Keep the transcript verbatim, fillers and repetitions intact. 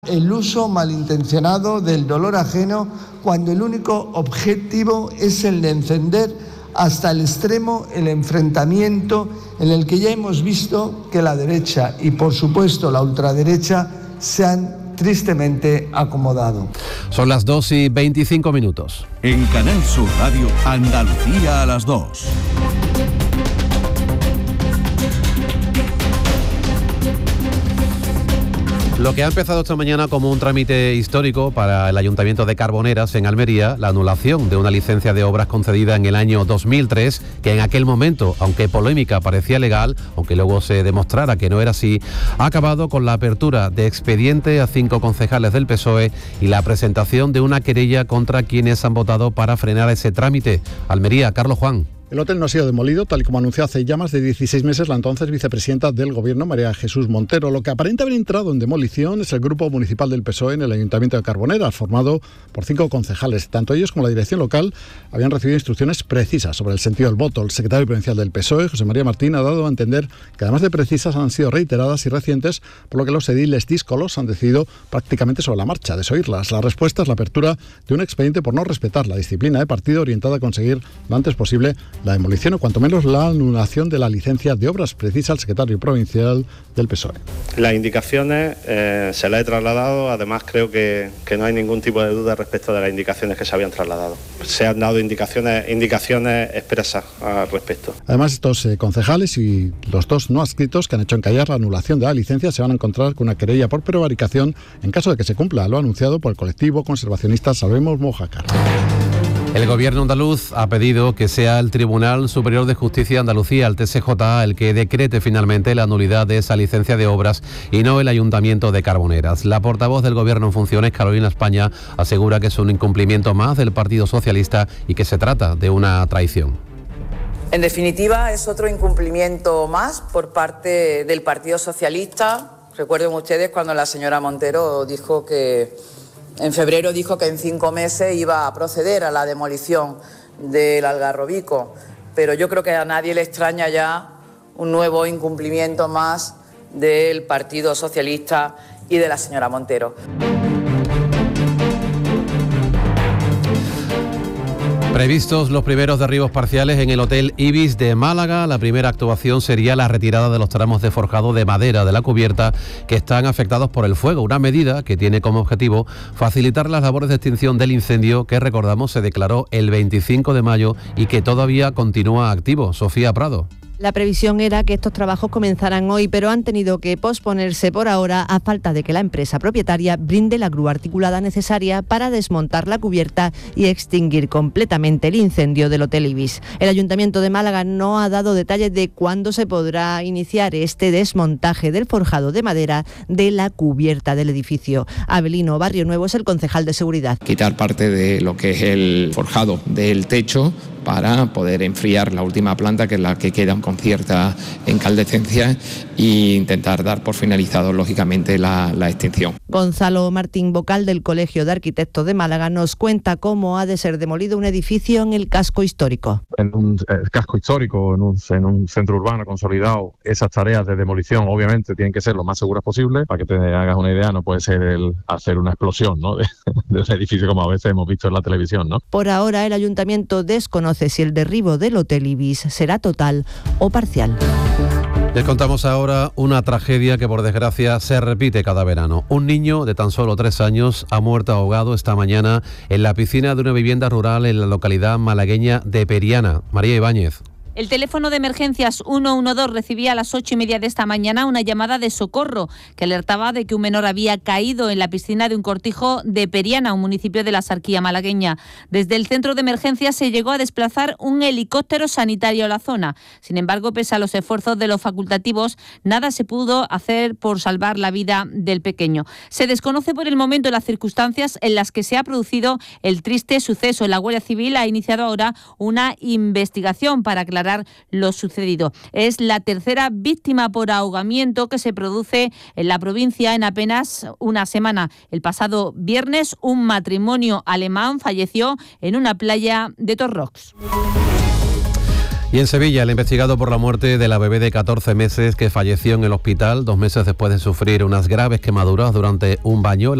El uso malintencionado del dolor ajeno cuando el único objetivo es el de encender hasta el extremo el enfrentamiento en el que ya hemos visto que la derecha y por supuesto la ultraderecha se han tristemente acomodado. Son las dos y veinticinco minutos. En Canal Sur Radio, Andalucía a las dos. Lo que ha empezado esta mañana como un trámite histórico para el Ayuntamiento de Carboneras, en Almería, la anulación de una licencia de obras concedida en el año dos mil tres, que en aquel momento, aunque polémica, parecía legal, aunque luego se demostrara que no era así, ha acabado con la apertura de expediente a cinco concejales del P S O E y la presentación de una querella contra quienes han votado para frenar ese trámite. Almería, Carlos Juan. El hotel no ha sido demolido, tal y como anunció hace ya más de dieciséis meses la entonces vicepresidenta del Gobierno, María Jesús Montero. Lo que aparenta haber entrado en demolición es el grupo municipal del P S O E en el Ayuntamiento de Carboneras, formado por cinco concejales. Tanto ellos como la dirección local habían recibido instrucciones precisas sobre el sentido del voto. El secretario provincial del P S O E, José María Martín, ha dado a entender que además de precisas han sido reiteradas y recientes, por lo que los ediles díscolos han decidido prácticamente sobre la marcha desoírlas. La respuesta es la apertura de un expediente por no respetar la disciplina de partido orientada a conseguir lo antes posible la demolición o cuanto menos la anulación de la licencia de obras, precisa el secretario provincial del P S O E. Las indicaciones eh, se las he trasladado, además creo que, que no hay ningún tipo de duda respecto de las indicaciones que se habían trasladado. Se han dado indicaciones, indicaciones expresas al respecto. Además, estos eh, concejales y los dos no adscritos que han hecho encallar la anulación de la licencia se van a encontrar con una querella por prevaricación en caso de que se cumpla lo anunciado por el colectivo conservacionista Salvemos Mojácar. El Gobierno andaluz ha pedido que sea el Tribunal Superior de Justicia de Andalucía, el T S J, el que decrete finalmente la nulidad de esa licencia de obras y no el Ayuntamiento de Carboneras. La portavoz del Gobierno en funciones, Carolina España, asegura que es un incumplimiento más del Partido Socialista y que se trata de una traición. En definitiva, es otro incumplimiento más por parte del Partido Socialista. Recuerden ustedes cuando la señora Montero dijo que en febrero dijo que en cinco meses iba a proceder a la demolición del Algarrobico, pero yo creo que a nadie le extraña ya un nuevo incumplimiento más del Partido Socialista y de la señora Montero. Previstos los primeros derribos parciales en el Hotel Ibis de Málaga. La primera actuación sería la retirada de los tramos de forjado de madera de la cubierta que están afectados por el fuego, una medida que tiene como objetivo facilitar las labores de extinción del incendio que, recordamos, se declaró el veinticinco de mayo y que todavía continúa activo. Sofía Prado. La previsión era que estos trabajos comenzaran hoy, pero han tenido que posponerse por ahora a falta de que la empresa propietaria brinde la grúa articulada necesaria para desmontar la cubierta y extinguir completamente el incendio del Hotel Ibis. El Ayuntamiento de Málaga no ha dado detalles de cuándo se podrá iniciar este desmontaje del forjado de madera de la cubierta del edificio. Abelino Barrio Nuevo es el concejal de seguridad. Quitar parte de lo que es el forjado del techo para poder enfriar la última planta, que es la que queda con cierta incandescencia, e intentar dar por finalizado, lógicamente, la, la extinción. Gonzalo Martín, vocal del Colegio de Arquitectos de Málaga, nos cuenta cómo ha de ser demolido un edificio en el casco histórico. En un eh, casco histórico, en un, en un centro urbano consolidado, esas tareas de demolición obviamente tienen que ser lo más seguras posible. Para que te hagas una idea, no puede ser el hacer una explosión, ¿no?, de, de un edificio como a veces hemos visto en la televisión, ¿no? Por ahora, el ayuntamiento desconoce si el derribo del Hotel Ibis será total o parcial. Les contamos ahora una tragedia que por desgracia se repite cada verano. Un niño de tan solo tres años ha muerto ahogado esta mañana en la piscina de una vivienda rural en la localidad malagueña de Periana. María Ibáñez. El teléfono de emergencias ciento doce recibía a las ocho y media de esta mañana una llamada de socorro que alertaba de que un menor había caído en la piscina de un cortijo de Periana, un municipio de la Sarquía malagueña. Desde el centro de emergencias se llegó a desplazar un helicóptero sanitario a la zona. Sin embargo, pese a los esfuerzos de los facultativos, nada se pudo hacer por salvar la vida del pequeño. Se desconoce por el momento las circunstancias en las que se ha producido el triste suceso. La Guardia Civil ha iniciado ahora una investigación para aclarar lo sucedido. Es la tercera víctima por ahogamiento que se produce en la provincia en apenas una semana. El pasado viernes, un matrimonio alemán falleció en una playa de Torrox. Y en Sevilla, el investigado por la muerte de la bebé de catorce meses que falleció en el hospital dos meses después de sufrir unas graves quemaduras durante un baño.